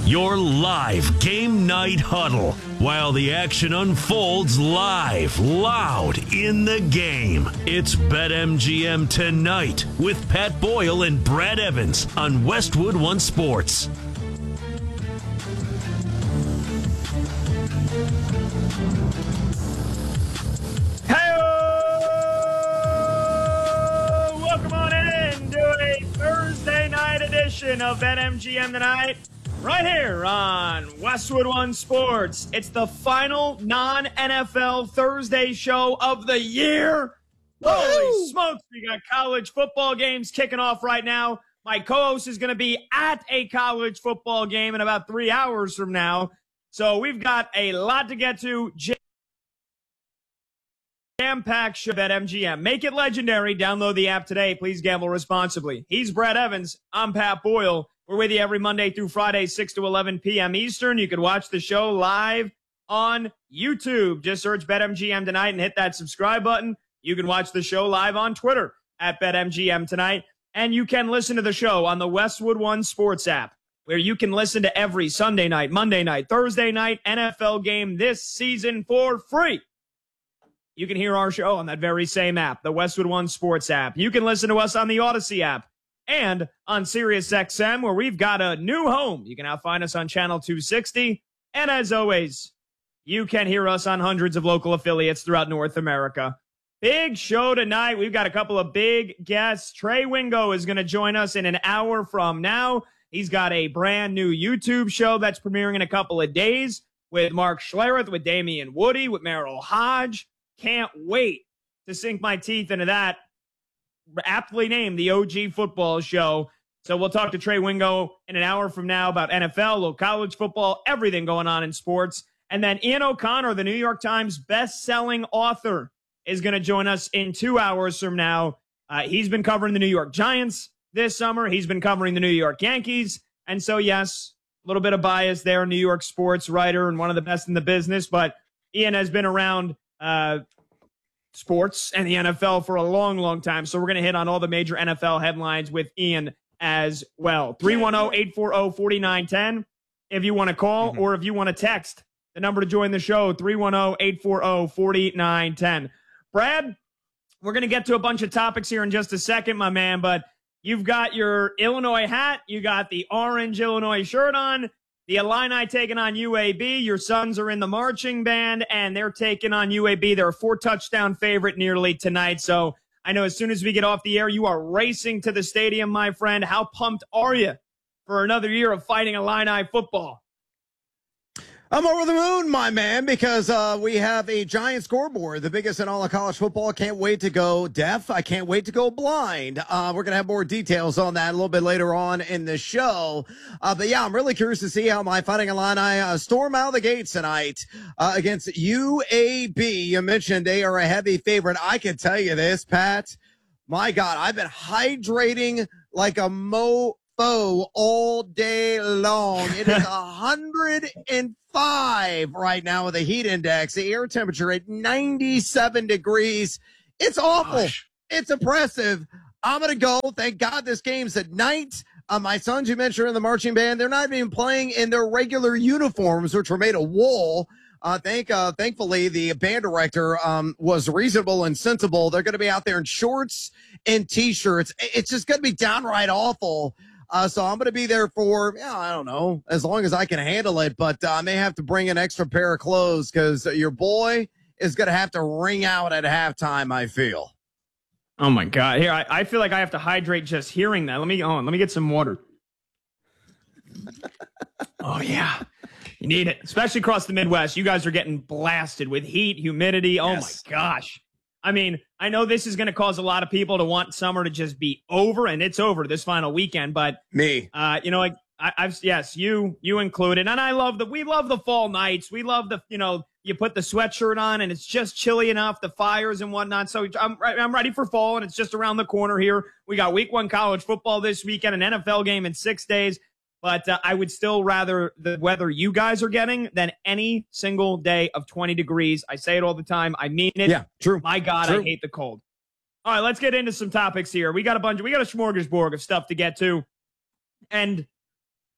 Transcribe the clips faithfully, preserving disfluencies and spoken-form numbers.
Your live game night huddle while the action unfolds live, loud in the game. It's BetMGM Tonight with Pat Boyle and Brad Evans on Westwood One Sports. Hey, welcome on in to a Thursday night edition of BetMGM Tonight. Right here on Westwood One Sports. It's the final non-N F L Thursday show of the year. Holy smokes, we got college football games kicking off right now. My co-host is going to be at a college football game in about three hours from now. So we've got a lot to get to. Jam-packed show at M G M. Make it legendary. Download the app today. Please gamble responsibly. He's Brad Evans. I'm Pat Boyle. We're with you every Monday through Friday, six to eleven p.m. Eastern. You can watch the show live on YouTube. Just search BetMGM Tonight and hit that subscribe button. You can watch the show live on Twitter at BetMGM Tonight. And you can listen to the show on the Westwood One Sports app, where you can listen to every Sunday night, Monday night, Thursday night N F L game this season for free. You can hear our show on that very same app, the Westwood One Sports app. You can listen to us on the Odyssey app. And on SiriusXM, where we've got a new home. You can now find us on Channel two sixty. And as always, you can hear us on hundreds of local affiliates throughout North America. Big show tonight. We've got a couple of big guests. Trey Wingo is going to join us in an hour from now. He's got a brand new YouTube show that's premiering in a couple of days with Mark Schlereth, with Damian Woody, with Merrill Hodge. Can't wait to sink my teeth into that. Aptly named the O G Football Show. So we'll talk to Trey Wingo in an hour from now about N F L, little college football, everything going on in sports. And then Ian O'Connor, the New York Times best-selling author, is going to join us in two hours from now. Uh, he's been covering the New York Giants this summer. He's been covering the New York Yankees. And so, yes, a little bit of bias there, New York sports writer and one of the best in the business. But Ian has been around uh, sports and the N F L for a long, long time. So we're going to hit on all the major N F L headlines with Ian as well. three one zero, eight four zero, four nine one zero if you want to call, mm-hmm. or if you want to text the number to join the show, three one zero, eight four zero, four nine one zero. Brad, we're going to get to a bunch of topics here in just a second, my man, but you've got your Illinois hat, you got the orange Illinois shirt on, the Illini taking on U A B. Your sons are in the marching band, and they're taking on U A B. They're a four-touchdown favorite nearly tonight. So I know as soon as we get off the air, you are racing to the stadium, my friend. How pumped are you for another year of fighting Illini football? I'm over the moon, my man, because uh, we have a giant scoreboard, the biggest in all of college football. Can't wait to go deaf. I can't wait to go blind. Uh, we're going to have more details on that a little bit later on in the show. Uh, but, yeah, I'm really curious to see how my Fighting Illini uh, storm out of the gates tonight uh, against U A B. You mentioned they are a heavy favorite. I can tell you this, Pat. My God, I've been hydrating like a mo. all day long. It is one hundred five right now with a heat index. The air temperature at ninety-seven degrees. It's awful. Gosh. It's oppressive. I'm going to go. Thank God this game's at night. Uh, my sons, you mentioned in the marching band, they're not even playing in their regular uniforms, which were made of wool. Uh, thank, uh, thankfully, the band director um, was reasonable and sensible. They're going to be out there in shorts and T-shirts. It's just going to be downright awful. Uh, so I'm going to be there for, yeah, I don't know, as long as I can handle it. But uh, I may have to bring an extra pair of clothes because your boy is going to have to ring out at halftime, I feel. Oh, my God. Here, I, I feel like I have to hydrate just hearing that. Let me, oh, let me get some water. Oh, yeah. You need it, especially across the Midwest. You guys are getting blasted with heat, humidity. Oh, yes. My gosh. I mean, I know this is going to cause a lot of people to want summer to just be over, and it's over this final weekend. But me, uh, you know, like I, I've yes, you you included, and I love the we love the fall nights. We love the you know you put the sweatshirt on and it's just chilly enough, the fires and whatnot. So I'm I'm ready for fall, and it's just around the corner here. We got week one college football this weekend, an N F L game in six days. But uh, I would still rather the weather you guys are getting than any single day of twenty degrees. I say it all the time. I mean it. Yeah, true. My God, true. I hate the cold. All right, let's get into some topics here. We got a bunch of, we got a smorgasbord of stuff to get to. And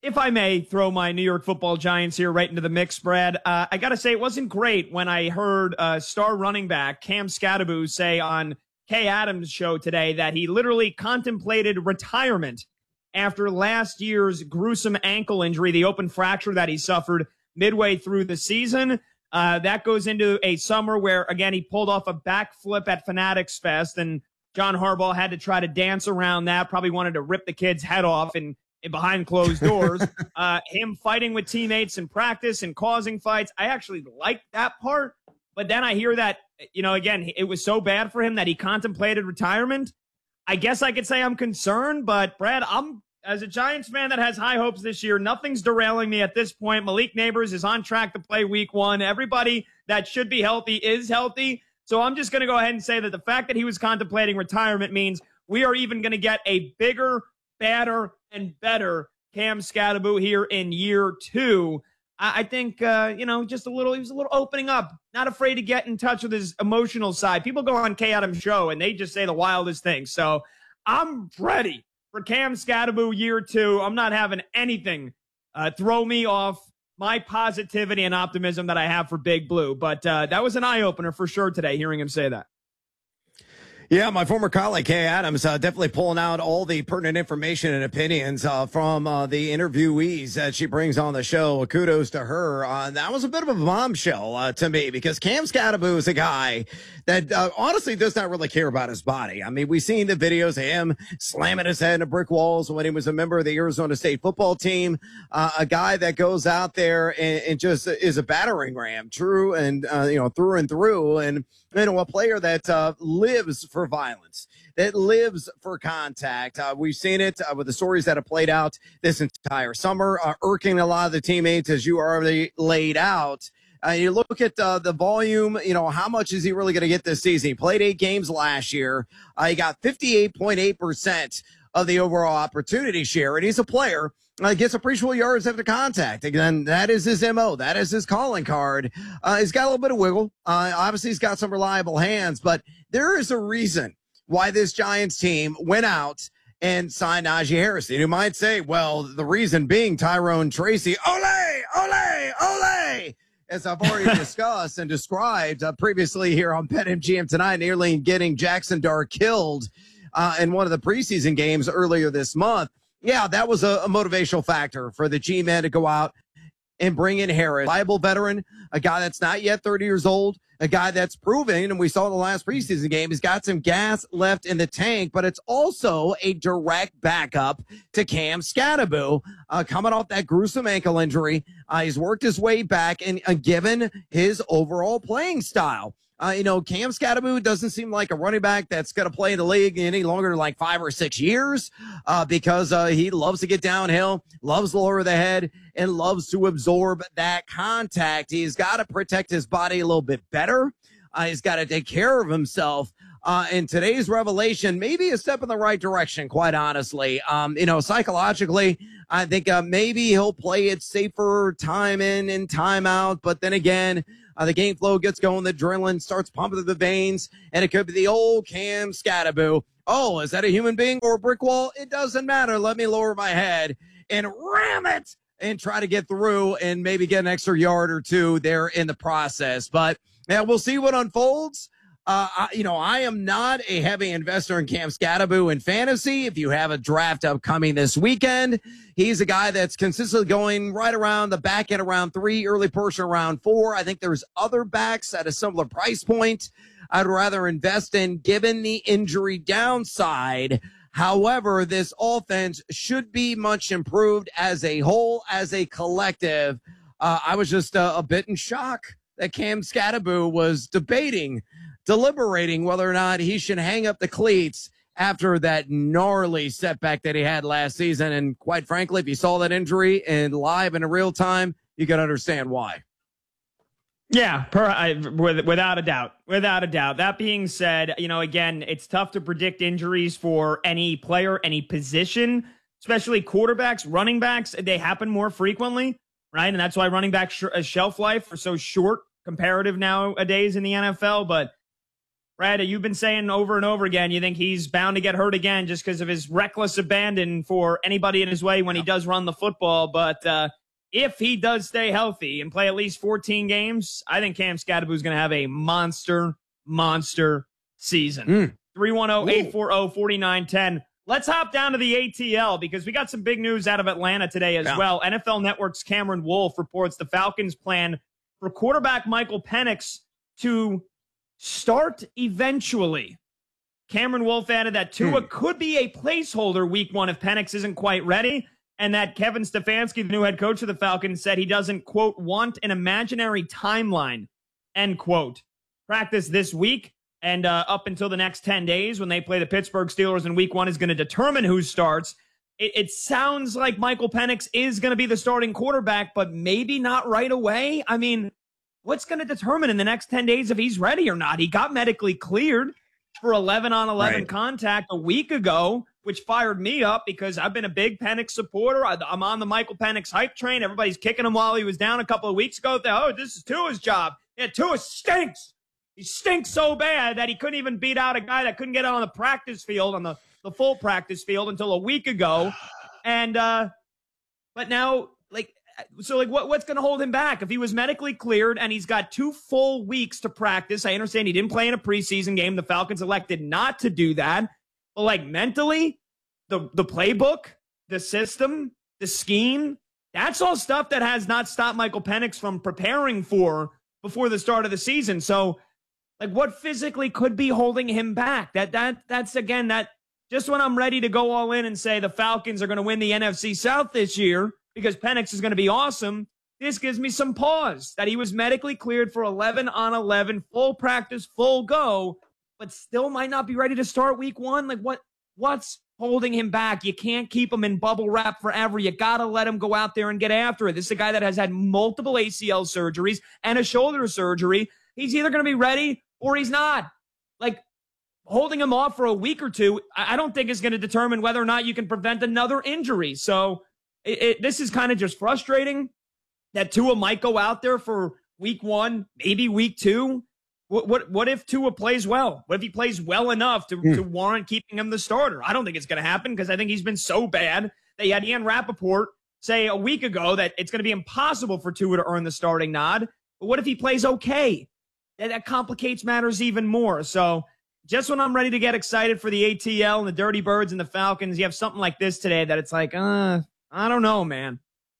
if I may throw my New York Football Giants here right into the mix, Brad, uh, I got to say it wasn't great when I heard uh, star running back Cam Skattebo say on Kay Adams' show today that he literally contemplated retirement after last year's gruesome ankle injury, the open fracture that he suffered midway through the season. Uh, that goes into a summer where, again, he pulled off a backflip at Fanatics Fest, and John Harbaugh had to try to dance around that, probably wanted to rip the kid's head off and behind closed doors. uh, him fighting with teammates in practice and causing fights. I actually liked that part. But then I hear that, you know, again, it was so bad for him that he contemplated retirement. I guess I could say I'm concerned, but Brad, I'm, as a Giants fan that has high hopes this year, nothing's derailing me at this point. Malik Neighbors is on track to play week one. Everybody that should be healthy is healthy. So I'm just going to go ahead and say that the fact that he was contemplating retirement means we are even going to get a bigger, badder, and better Cam Skattebo here in year two. I, I think, uh, you know, just a little, he was a little opening up, not afraid to get in touch with his emotional side. People go on Kay Adams' show and they just say the wildest things. So I'm ready for Cam Skattebo year two. I'm not having anything uh, throw me off my positivity and optimism that I have for Big Blue. But uh, that was an eye-opener for sure today, hearing him say that. Yeah, my former colleague, Kay Adams, uh, definitely pulling out all the pertinent information and opinions uh, from uh, the interviewees that she brings on the show. Kudos to her. Uh, that was a bit of a bombshell uh, to me because Cam Skattebo is a guy that uh, honestly does not really care about his body. I mean, we've seen the videos of him slamming his head into brick walls when he was a member of the Arizona State football team. Uh, a guy that goes out there and, and just is a battering ram, true and, uh, you know, through and through. And, you know, a player that uh, lives for violence, that lives for contact. Uh, we've seen it uh, with the stories that have played out this entire summer, uh, irking a lot of the teammates, as you already laid out. Uh, you look at uh, the volume, you know, how much is he really going to get this season? He played eight games last year. Uh, he got fifty-eight point eight percent of the overall opportunity share, and he's a player Uh, gets appreciable yards after contact. Again, that is his M O. That is his calling card. Uh, he's got a little bit of wiggle. Uh, obviously, he's got some reliable hands, but there is a reason why this Giants team went out and signed Najee Harris. You might say, well, the reason being Tyrone Tracy. Ole, ole, ole. As I've already discussed and described uh, previously here on BetMGM tonight, nearly getting Jackson Dart killed uh, in one of the preseason games earlier this month. Yeah, that was a, a motivational factor for the G-men to go out and bring in Harris, viable veteran, a guy that's not yet thirty years old, a guy that's proven, and we saw in the last preseason game, he's got some gas left in the tank, but it's also a direct backup to Cam Skattebo, uh, coming off that gruesome ankle injury. Uh, he's worked his way back and uh, given his overall playing style. Uh, you know, Cam Skattebo doesn't seem like a running back that's going to play in the league any longer than like five or six years uh, because uh, he loves to get downhill, loves to lower the head, and loves to absorb that contact. He's got to protect his body a little bit better. Uh, he's got to take care of himself. Uh, and today's revelation, maybe a step in the right direction, quite honestly. Um, you know, psychologically, I think uh, maybe he'll play it safer time in and time out. But then again, uh, the game flow gets going, the adrenaline starts pumping through the veins, and it could be the old Cam Skattebo. Oh, is that a human being or a brick wall? It doesn't matter. Let me lower my head and ram it and try to get through and maybe get an extra yard or two there in the process. But yeah, we'll see what unfolds. Uh, I, you know, I am not a heavy investor in Cam Skattebo in fantasy. If you have a draft upcoming this weekend, he's a guy that's consistently going right around the back end around three, early portion around four. I think there's other backs at a similar price point I'd rather invest in given the injury downside. However, this offense should be much improved as a whole, as a collective. Uh, I was just uh, a bit in shock that Cam Skattebo was debating deliberating whether or not he should hang up the cleats after that gnarly setback that he had last season. And quite frankly, if you saw that injury and live in real time, you can understand why. Yeah, per, I, with, without a doubt, without a doubt. That being said, you know, again, it's tough to predict injuries for any player, any position, especially quarterbacks, running backs. They happen more frequently, right? And that's why running back sh- shelf life are so short comparative nowadays in the N F L. But Brad, you've been saying over and over again, you think he's bound to get hurt again just because of his reckless abandon for anybody in his way when he does run the football. But uh, if he does stay healthy and play at least fourteen games, I think Cam Skattebo is going to have a monster, monster season. Mm. three one zero, eight four zero, four nine one zero. Let's hop down to the A T L because we got some big news out of Atlanta today as yeah. well. N F L Network's Cameron Wolfe reports the Falcons plan for quarterback Michael Penix to start eventually. Cameron Wolfe added that Tua hmm. could be a placeholder week one if Penix isn't quite ready, and that Kevin Stefanski, the new head coach of the Falcons, said he doesn't, quote, want an imaginary timeline, end quote. Practice this week and uh, up until the next ten days when they play the Pittsburgh Steelers in week one is going to determine who starts. It, it sounds like Michael Penix is going to be the starting quarterback, but maybe not right away. I mean, what's going to determine in the next ten days if he's ready or not? He got medically cleared for eleven on eleven right. contact a week ago, which fired me up because I've been a big Penix supporter. I, I'm on the Michael Penix hype train. Everybody's kicking him while he was down a couple of weeks ago. They, oh, this is Tua's job. Yeah, Tua stinks. He stinks so bad that he couldn't even beat out a guy that couldn't get on the practice field, on the, the full practice field until a week ago. And, uh, but now, like, So, like, what, what's going to hold him back? If he was medically cleared and he's got two full weeks to practice, I understand he didn't play in a preseason game. The Falcons elected not to do that. But, like, mentally, the, the playbook, the system, the scheme, that's all stuff that has not stopped Michael Penix from preparing for before the start of the season. So, like, what physically could be holding him back? That that That's, again, that just when I'm ready to go all in and say the Falcons are going to win the N F C South this year, because Penix is going to be awesome, this gives me some pause that he was medically cleared for eleven on eleven, full practice, full go, but still might not be ready to start week one. Like, what? what's holding him back? You can't keep him in bubble wrap forever. You got to let him go out there and get after it. This is a guy that has had multiple A C L surgeries and a shoulder surgery. He's either going to be ready or he's not. Like, holding him off for a week or two, I don't think is going to determine whether or not you can prevent another injury. So, It, it, this is kind of just frustrating that Tua might go out there for week one, maybe week two. What what, what if Tua plays well? What if he plays well enough to, mm. to warrant keeping him the starter? I don't think it's going to happen because I think he's been so bad that you had Ian Rappaport say a week ago that it's going to be impossible for Tua to earn the starting nod. But what if he plays okay? That, that complicates matters even more. So just when I'm ready to get excited for the A T L and the Dirty Birds and the Falcons, you have something like this today that it's like, uh, I don't know, man.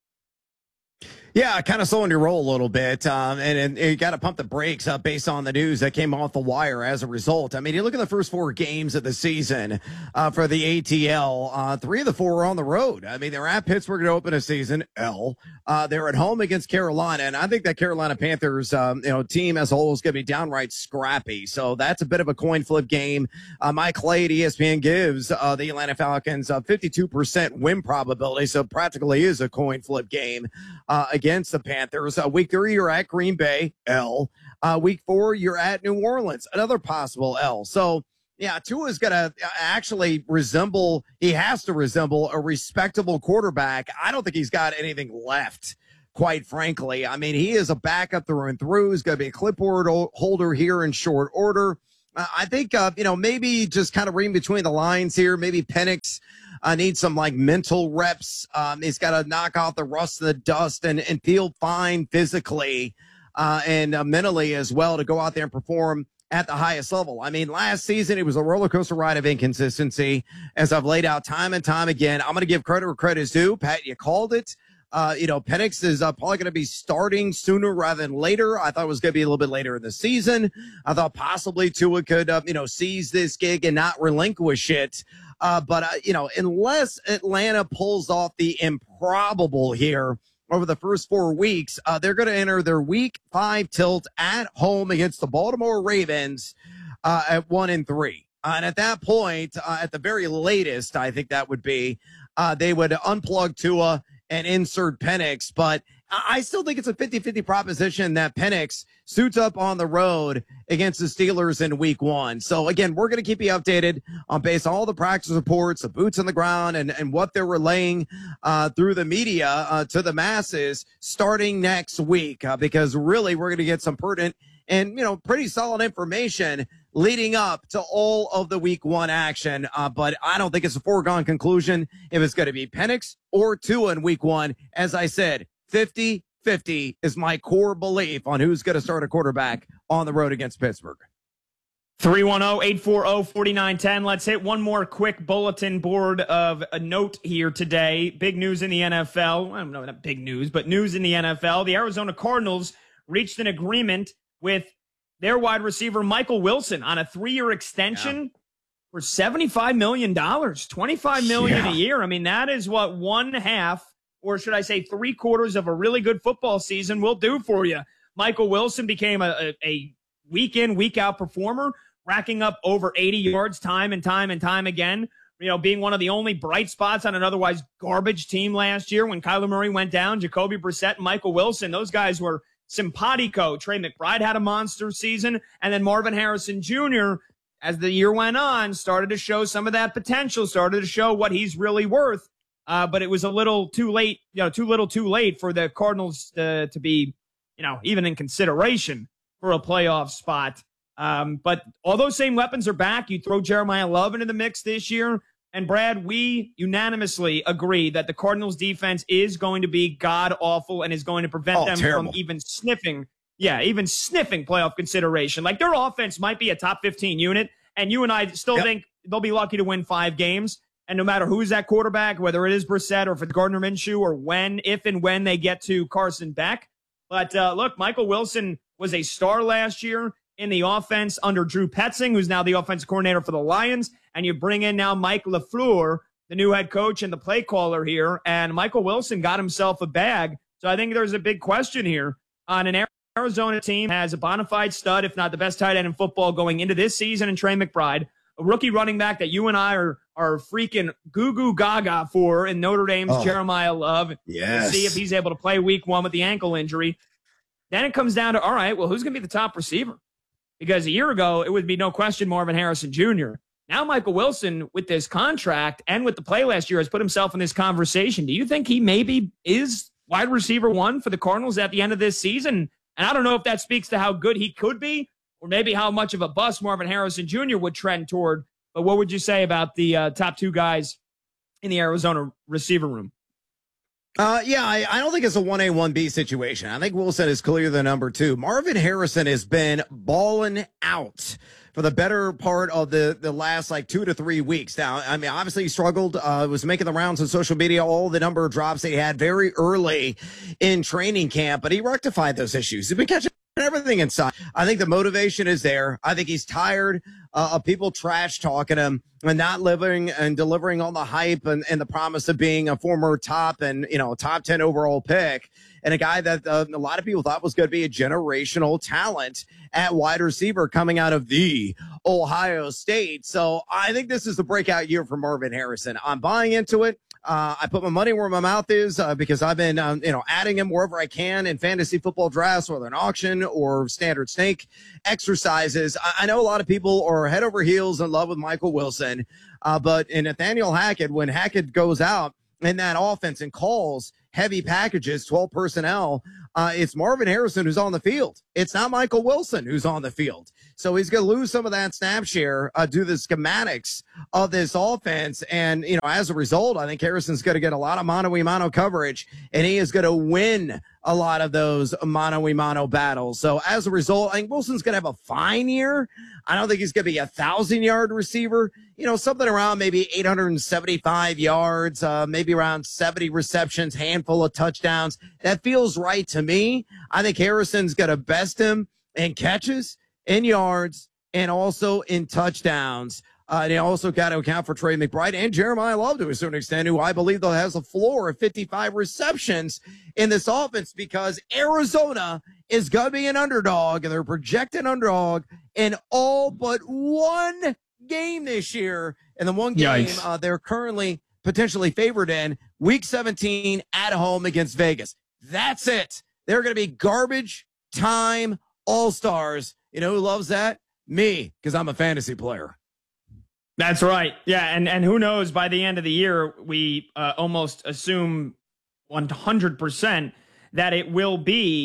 Yeah, kind of slowing your roll a little bit, um, and, and you got to pump the brakes uh, based on the news that came off the wire as a result. I mean, you look at the first four games of the season uh, for the A T L. Uh, three of the four were on the road. I mean, they're at Pittsburgh to open a season, L. Uh, they're at home against Carolina, and I think that Carolina Panthers um, you know, team as a whole is going to be downright scrappy. So that's a bit of a coin flip game. Uh, Mike Clay at E S P N gives uh, the Atlanta Falcons a fifty-two percent win probability, so practically is a coin flip game uh, against the Panthers. Uh, week three, you're at Green Bay, L. Uh, week four, you're at New Orleans, another possible L. So, yeah, Tua's going to actually resemble, he has to resemble a respectable quarterback. I don't think he's got anything left, quite frankly. I mean, he is a backup through and through. He's going to be a clipboard holder here in short order. Uh, I think, uh, you know, maybe just kind of reading between the lines here, maybe Penix uh, needs some like mental reps. Um, he's got to knock off the rust and the dust and, and feel fine physically uh, and uh, mentally as well to go out there and perform at the highest level. I mean, last season, it was a roller coaster ride of inconsistency, as I've laid out time and time again. I'm going to give credit where credit is due. Pat, you called it. Uh, you know, Penix is uh, probably going to be starting sooner rather than later. I thought it was going to be a little bit later in the season. I thought possibly Tua could, uh, you know, seize this gig and not relinquish it. Uh, but, uh, you know, unless Atlanta pulls off the improbable here over the first four weeks, uh, they're going to enter their week five tilt at home against the Baltimore Ravens uh, at one and three. Uh, and at that point, uh, at the very latest, I think that would be, uh, they would unplug Tua and insert Penix, but I still think it's a fifty-fifty proposition that Penix suits up on the road against the Steelers in week one. So again, we're going to keep you updated on based on all the practice reports, the boots on the ground, and, and what they're relaying uh, through the media uh, to the masses starting next week, uh, because really we're going to get some pertinent and, you know, pretty solid information leading up to all of the week one action. Uh, but I don't think it's a foregone conclusion if it's going to be Penix or Tua in week one. As I said, fifty fifty is my core belief on who's going to start a quarterback on the road against Pittsburgh. three one zero, eight four zero, four nine one zero. Let's hit one more quick bulletin board of a note here today. Big news in the N F L. I don't know, not big news, but news in the N F L. The Arizona Cardinals reached an agreement with their wide receiver, Michael Wilson, on a three-year extension yeah. for seventy-five million dollars, twenty-five million dollars yeah. a year. I mean, that is what one half, or should I say three quarters of a really good football season will do for you. Michael Wilson became a, a, a week in, week out performer, racking up over eighty yards time and time and time again, you know, being one of the only bright spots on an otherwise garbage team last year when Kyler Murray went down. Jacoby Brissett and Michael Wilson, those guys were simpatico. Trey McBride had a monster season, and then Marvin Harrison Junior, as the year went on, started to show some of that potential, started to show what he's really worth. Uh, but it was a little too late, you know, too little too late for the Cardinals to, to be, you know, even in consideration for a playoff spot. Um, but all those same weapons are back. You throw Jeremiah Love into the mix this year. And Brad, we unanimously agree that the Cardinals defense is going to be god-awful and is going to prevent oh, them terrible. from even sniffing, yeah, even sniffing playoff consideration. Like, their offense might be a top fifteen unit, and you and I still yep. think they'll be lucky to win five games. And no matter who's at quarterback, whether it is Brissett or if it's Gardner Minshew, or when, if and when they get to Carson Beck. But uh, look, Michael Wilson was a star last year in the offense under Drew Petzing, who's now the offensive coordinator for the Lions. And you bring in now Mike LaFleur, the new head coach and the play caller here. And Michael Wilson got himself a bag. So I think there's a big question here on an Arizona team has a bona fide stud, if not the best tight end in football going into this season, in Trey McBride, a rookie running back that you and I are are freaking goo-goo gaga for in Notre Dame's oh, Jeremiah Love. Yes. To see if he's able to play week one with the ankle injury. Then it comes down to, all right, well, who's going to be the top receiver? Because a year ago, it would be no question Marvin Harrison Junior Now Michael Wilson, with this contract and with the play last year, has put himself in this conversation. Do you think he maybe is wide receiver one for the Cardinals at the end of this season? And I don't know if that speaks to how good he could be, or maybe how much of a bust Marvin Harrison Junior would trend toward. But what would you say about the uh, top two guys in the Arizona receiver room? Uh, yeah, I, I don't think it's a one A, one B situation. I think Wilson is clearly the number two. Marvin Harrison has been balling out for the better part of the, the last like two to three weeks. Now, I mean, obviously he struggled, uh, was making the rounds on social media, all the number of drops that he had very early in training camp, but he rectified those issues. He's been catching everything inside. I think the motivation is there. I think he's tired uh, of people trash talking him and not living and delivering on the hype and, and the promise of being a former top and, you know, top ten overall pick, and a guy that uh, a lot of people thought was going to be a generational talent at wide receiver coming out of the Ohio State. So I think this is the breakout year for Marvin Harrison. I'm buying into it. Uh, I put my money where my mouth is uh, because I've been, um, you know, adding him wherever I can in fantasy football drafts, whether an auction or standard snake exercises. I, I know a lot of people are head over heels in love with Michael Wilson, uh, but in Nathaniel Hackett, when Hackett goes out in that offense and calls heavy packages, twelve personnel, uh, it's Marvin Harrison who's on the field. It's not Michael Wilson who's on the field. So he's going to lose some of that snap share uh, due to the schematics of this offense. And, you know, as a result, I think Harrison's going to get a lot of mono-a-mono coverage, and he is going to win a lot of those mono-a-mono battles. So as a result, I think Wilson's going to have a fine year. I don't think he's going to be a thousand-yard receiver. You know, something around maybe eight hundred seventy-five yards, uh, maybe around seventy receptions, handful of touchdowns. That feels right to me. I think Harrison's going to best him in catches, in yards, and also in touchdowns. Uh, and they also got to account for Trey McBride and Jeremiah Love to a certain extent, who I believe though has a floor of fifty-five receptions in this offense, because Arizona is going to be an underdog, and they're projected underdog in all but one game this year. And the one game uh, they're currently potentially favored in, week seventeen at home against Vegas. That's it. They're going to be garbage time all-stars. You know who loves that? Me, because I'm a fantasy player. That's right. Yeah, and, and who knows, by the end of the year, we uh, almost assume one hundred percent that it will be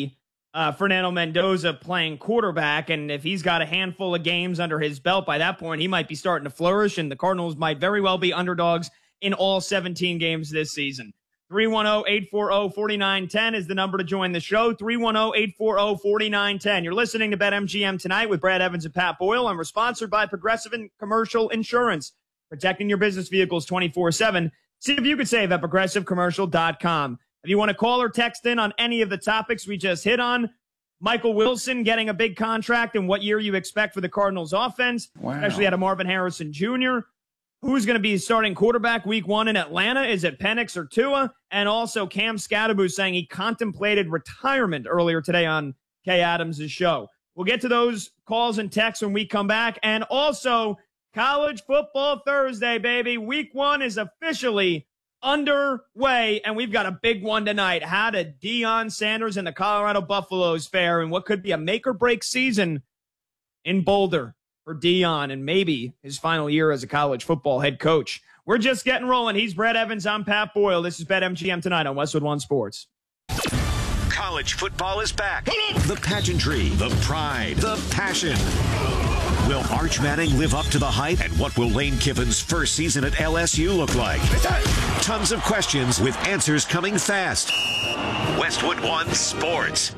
uh, Fernando Mendoza playing quarterback. And if he's got a handful of games under his belt, by that point, he might be starting to flourish, and the Cardinals might very well be underdogs in all seventeen games this season. three one zero, eight four zero, four nine one zero is the number to join the show. three one zero, eight four zero, four nine one zero. You're listening to BetMGM Tonight with Brad Evans and Pat Boyle, and we're sponsored by Progressive Commercial Insurance, protecting your business vehicles twenty-four seven. See if you could save at progressive commercial dot com. If you want to call or text in on any of the topics we just hit on, Michael Wilson getting a big contract and what year you expect for the Cardinals offense, wow. especially out of Marvin Harrison Junior Who's going to be starting quarterback week one in Atlanta? Is it Penix or Tua? And also Cam Scadaboo saying he contemplated retirement earlier today on Kay Adams' show. We'll get to those calls and texts when we come back. And also College Football Thursday, baby. Week one is officially underway, and we've got a big one tonight. How did Deion Sanders and the Colorado Buffaloes fare in what could be a make-or-break season in Boulder for Deion and maybe his final year as a college football head coach? We're just getting rolling. He's Brad Evans. I'm Pat Boyle. This is BetMGM Tonight on Westwood One Sports. College football is back. The pageantry, the pride, the passion. Will Arch Manning live up to the hype? And what will Lane Kiffin's first season at L S U look like? Tons of questions with answers coming fast. Westwood One Sports.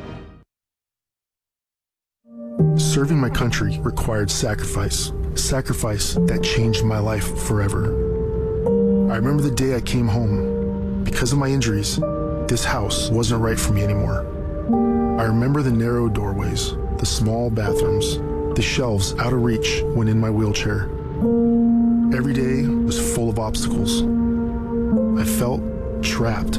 Serving my country required sacrifice. Sacrifice that changed my life forever. I remember the day I came home. Because of my injuries, this house wasn't right for me anymore. I remember the narrow doorways, the small bathrooms, the shelves out of reach when in my wheelchair. Every day was full of obstacles. I felt trapped.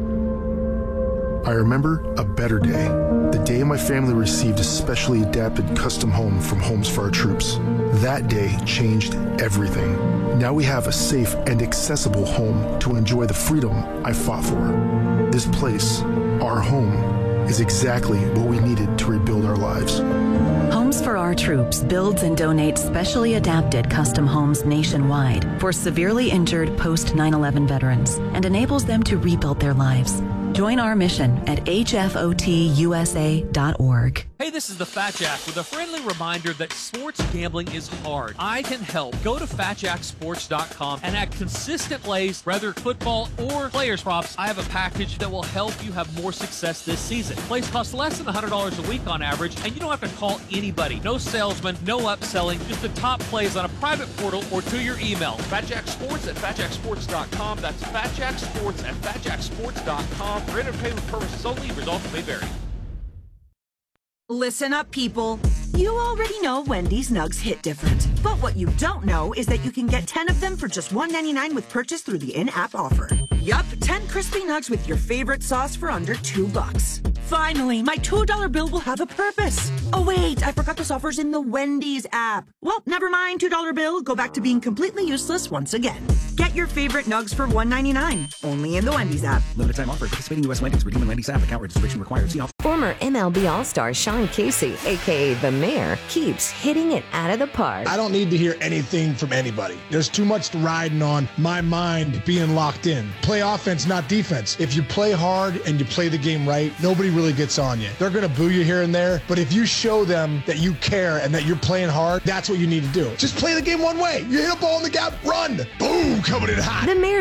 I remember a better day, the day my family received a specially adapted custom home from Homes for Our Troops. That day changed everything. Now we have a safe and accessible home to enjoy the freedom I fought for. This place, our home, is exactly what we needed to rebuild our lives. Homes for Our Troops builds and donates specially adapted custom homes nationwide for severely injured post nine eleven veterans and enables them to rebuild their lives. Join our mission at H F O T U S A dot org. Hey, this is the Fat Jack with a friendly reminder that sports gambling is hard. I can help. Go to fat jack sports dot com and at consistent plays, whether football or players props, I have a package that will help you have more success this season. Plays cost less than one hundred dollars a week on average, and you don't have to call anybody. No salesman, no upselling, just the top plays on a private portal or to your email. Fat Jack Sports at fat jack sports dot com. That's Fat Jack Sports at fat jack sports dot com. For entertainment purposes only, results may vary. Listen up, people. You already know Wendy's Nugs hit different. But what you don't know is that you can get ten of them for just one ninety-nine with purchase through the in-app offer. Yup, ten crispy nugs with your favorite sauce for under two bucks. Finally, my two dollar bill will have a purpose. Oh wait, I forgot this offer's in the Wendy's app. Well, never mind, two dollar bill, go back to being completely useless once again. Get your favorite nugs for one ninety-nine, only in the Wendy's app. Limited time offer, participating U S Wendy's, redeem in Wendy's app, account registration required. See offer. Former M L B All-Star Sean Casey, a k a. The Mayor, keeps hitting it out of the park. I don't need to hear anything from anybody. There's too much riding on my mind being locked in. Play offense, not defense. If you play hard and you play the game right, nobody really gets on you. They're going to boo you here and there, but if you show them that you care and that you're playing hard, that's what you need to do. Just play the game one way. You hit a ball in the gap, run. Boom, coming in hot. The Mayor